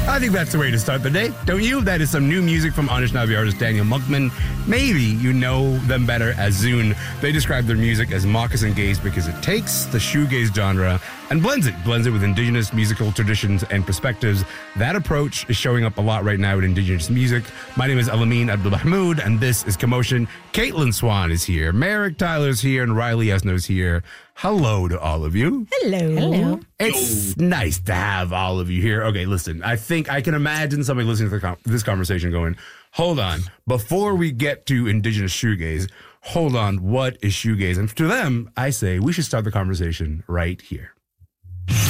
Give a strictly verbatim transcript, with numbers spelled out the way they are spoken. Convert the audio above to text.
I think that's the way to start the day, don't you? That is some new music from Anishinaabe artist Daniel Monkman. Maybe you know them better as Zune. They describe their music as moccasin gaze because it takes the shoegaze genre and blends it, blends it with indigenous musical traditions and perspectives. That approach is showing up a lot right now with indigenous music. My name is Alameen Abdul Mahmoud, and this is Commotion. Caitlin Swan is here, Merrick Tyler's here, and Riley Esno's here. Hello to all of you. Hello. Hello. It's Hello. nice to have all of you here. Okay, listen, I think I can imagine somebody listening to the com- this conversation going, hold on, before we get to indigenous shoegaze, hold on, what is shoegaze? And to them, I say we should start the conversation right here.